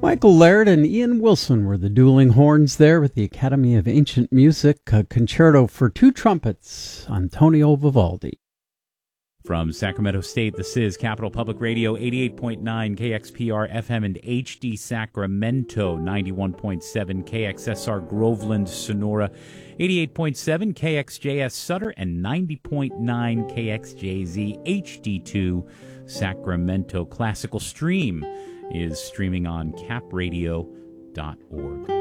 Michael Laird and Ian Wilson were the dueling horns there with the Academy of Ancient Music, a concerto for two trumpets, Antonio Vivaldi. From Sacramento State, this is Capital Public Radio, 88.9 KXPR FM and HD Sacramento, 91.7 KXSR Groveland, Sonora, 88.7 KXJS Sutter, and 90.9 KXJZ HD2 Sacramento. Classical Stream is streaming on capradio.org.